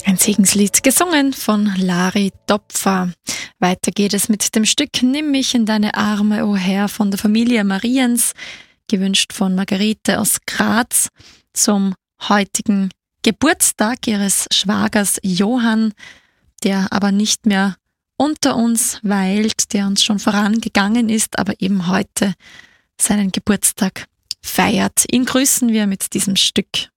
Ein Segenslied gesungen von Lari Topfer. Weiter geht es mit dem Stück Nimm mich in deine Arme, o Herr, von der Familie Mariens, gewünscht von Margarete aus Graz, zum heutigen Geburtstag ihres Schwagers Johann, der aber nicht mehr unter uns weilt, der uns schon vorangegangen ist, aber eben heute seinen Geburtstag feiert. Ihn grüßen wir mit diesem Stück.